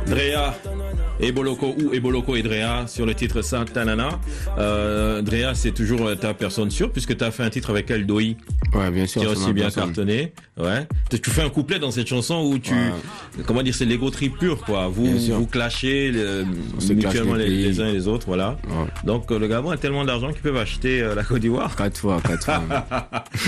Drea et Boloko ou Eboloko et Drea sur le titre Santa Nana. Drea, c'est toujours ta personne sûre puisque tu as fait un titre avec El Doi. Ouais, bien sûr. Qui a aussi bien cartonné. Ouais. Tu fais un couplet dans cette chanson où tu, comment dire, c'est l'ego trip pur, quoi. Vous clashez mutuellement les uns et les autres, voilà. Ouais. Donc, le Gabon a tellement d'argent qu'ils peuvent acheter la Côte d'Ivoire. 4 fois.